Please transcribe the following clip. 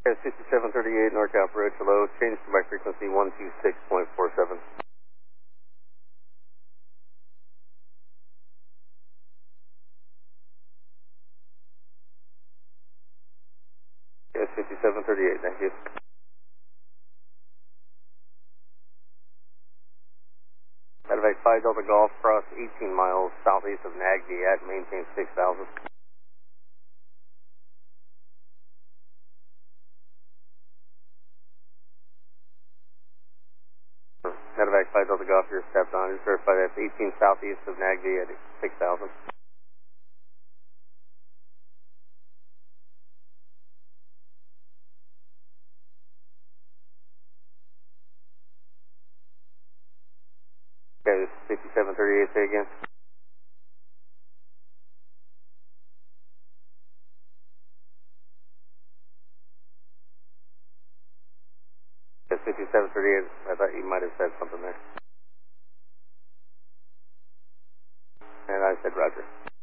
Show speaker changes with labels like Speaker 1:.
Speaker 1: Yes, 6738 NorCal Approach, hello. Change to my frequency 126.47. Yes, 5738, thank you. Medevac 5 Delta Golf, cross 18 miles southeast of Nagby at maintain 6000. Medevac 5 Delta Golf, you're stepped on. Just verify that's 18 southeast of Nagby at 6000. Okay, this is 6738, say again. Yes, 6738, I thought you might have said something there. And I said Roger.